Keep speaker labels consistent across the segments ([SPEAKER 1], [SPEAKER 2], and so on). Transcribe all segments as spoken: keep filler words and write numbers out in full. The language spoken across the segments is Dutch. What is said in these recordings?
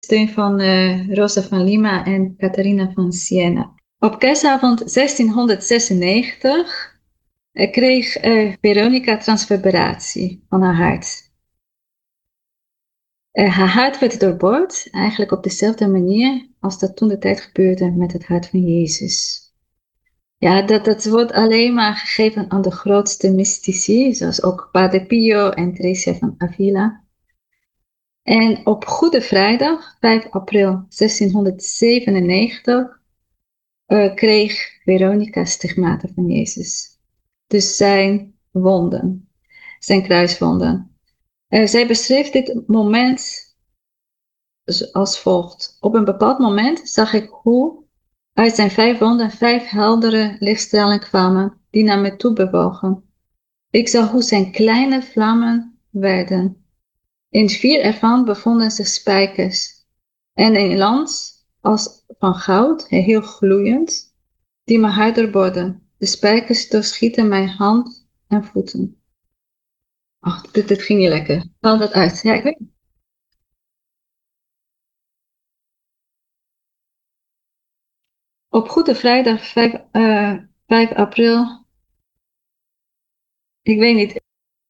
[SPEAKER 1] steun van uh, Rosa van Lima en Catharina van Siena. Op kerstavond zestienhonderdzesennegentig uh, kreeg uh, Veronica transverberatie van haar hart. Uh, haar hart werd doorboord, eigenlijk op dezelfde manier als dat toen de tijd gebeurde met het hart van Jezus. Ja, dat, dat wordt alleen maar gegeven aan de grootste mystici, zoals ook Padre Pio en Teresa van Avila. En op Goede Vrijdag, vijf april zestienhonderdzevenennegentig, uh, kreeg Veronica stigmata van Jezus. Dus zijn wonden, zijn kruiswonden. Uh, zij beschreef dit moment als volgt. Op een bepaald moment zag ik hoe uit zijn vijf wonden vijf heldere lichtstralen kwamen die naar me toe bewogen. Ik zag hoe zijn kleine vlammen werden. In vier ervan bevonden zich spijkers en een lans als van goud, heel gloeiend, die mijn huid doorborden. De spijkers doorschieten mijn hand en voeten. Ach, dit, dit ging niet lekker. Haal dat uit. Ja, ik weet. Op Goede Vrijdag vijf, uh, vijf april, ik weet niet.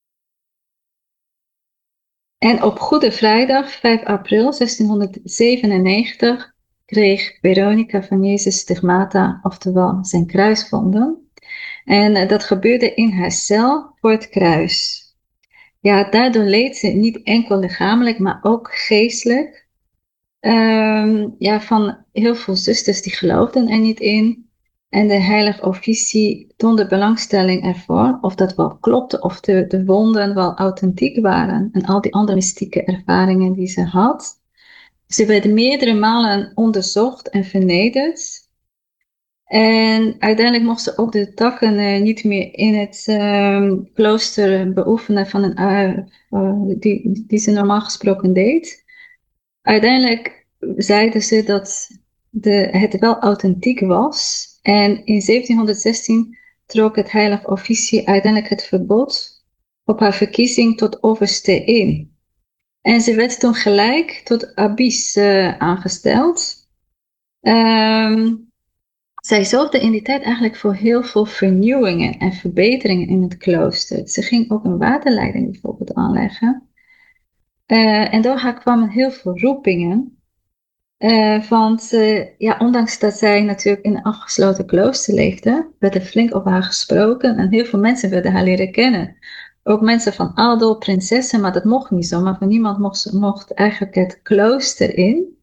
[SPEAKER 1] En op Goede Vrijdag vijf april zestienhonderdzevenennegentig kreeg Veronica van Jezus stigmata, oftewel zijn kruiswonden. En uh, dat gebeurde in haar cel voor het kruis. Ja, daardoor leed ze niet enkel lichamelijk, maar ook geestelijk. Um, ja, van heel veel zusters die geloofden er niet in. En de heilige officie toonde belangstelling ervoor of dat wel klopte, of de, de wonden wel authentiek waren. En al die andere mystieke ervaringen die ze had. Ze werd meerdere malen onderzocht en vernederd. En uiteindelijk mocht ze ook de takken uh, niet meer in het uh, klooster beoefenen van een, uh, uh, die, die ze normaal gesproken deed. Uiteindelijk zeiden ze dat de, het wel authentiek was. En in zeventienhonderdzestien trok het heilige officie uiteindelijk het verbod op haar verkiezing tot overste in. En ze werd toen gelijk tot abbes uh, aangesteld. Um, Zij zorgde in die tijd eigenlijk voor heel veel vernieuwingen en verbeteringen in het klooster. Ze ging ook een waterleiding bijvoorbeeld aanleggen. Uh, en door haar kwamen heel veel roepingen. Uh, want uh, ja, ondanks dat zij natuurlijk in een afgesloten klooster leefde, werd er flink over haar gesproken en heel veel mensen werden haar leren kennen. Ook mensen van adel, prinsessen, maar dat mocht niet zo. Maar van niemand mocht, mocht eigenlijk het klooster in.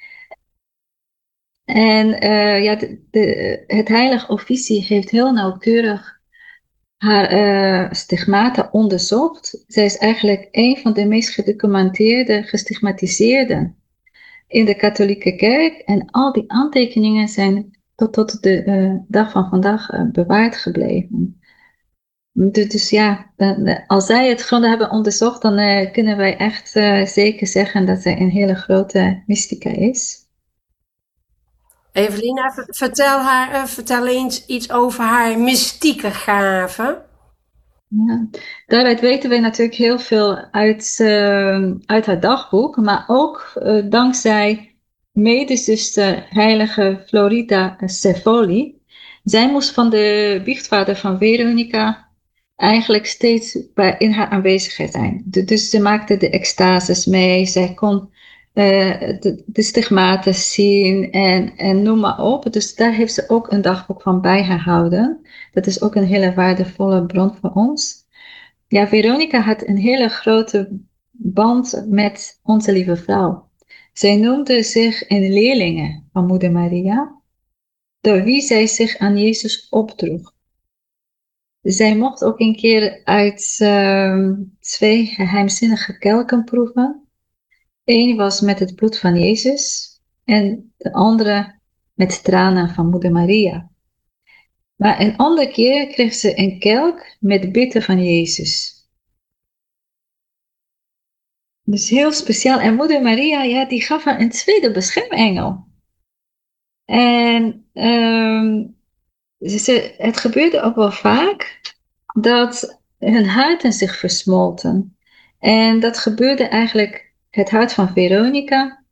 [SPEAKER 1] En uh, ja, de, de, het heilige officie heeft heel nauwkeurig haar uh, stigmata onderzocht. Zij is eigenlijk een van de meest gedocumenteerde, gestigmatiseerden in de katholieke kerk. En al die aantekeningen zijn tot, tot de uh, dag van vandaag uh, bewaard gebleven. Dus, dus ja, dan, als zij het grondig hebben onderzocht, dan uh, kunnen wij echt uh, zeker zeggen dat zij een hele grote mystica is.
[SPEAKER 2] Evelina, vertel, haar, uh, vertel eens iets over haar mystieke gaven.
[SPEAKER 1] Ja, daaruit weten we natuurlijk heel veel uit, uh, uit haar dagboek, maar ook uh, dankzij medezuster heilige Florida Cefoli. Zij moest van de biechtvader van Veronica eigenlijk steeds bij, in haar aanwezigheid zijn. De, dus ze maakte de extases mee, zij kon uh, de, de stigmaten zien en, en noem maar op. Dus daar heeft ze ook een dagboek van bijgehouden. Dat is ook een hele waardevolle bron voor ons. Ja, Veronica had een hele grote band met Onze Lieve Vrouw. Zij noemde zich een leerlinge van Moeder Maria, door wie zij zich aan Jezus opdroeg. Zij mocht ook een keer uit uh, twee geheimzinnige kelken proeven. Eén was met het bloed van Jezus en de andere met tranen van Moeder Maria. Maar een andere keer kreeg ze een kelk met bitten van Jezus. Dus heel speciaal. En Moeder Maria, ja, die gaf haar een tweede beschermengel. En um, ze, het gebeurde ook wel vaak dat hun huiden zich versmolten. En dat gebeurde eigenlijk, het hart van Veronica